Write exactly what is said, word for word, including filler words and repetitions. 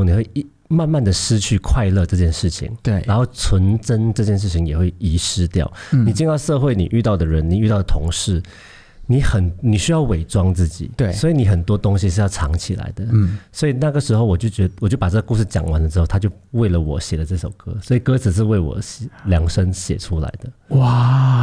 后，你会一慢慢的失去快乐这件事情， 对， 然后纯真这件事情也会遗失掉。嗯、你进到社会，你遇到的人，你遇到的同事，你很你需要伪装自己， 对， 所以你很多东西是要藏起来的。嗯，所以那个时候我就觉得，我就把这个故事讲完了之后，他就为了我写了这首歌，所以歌词是为我量身写出来的。 哇！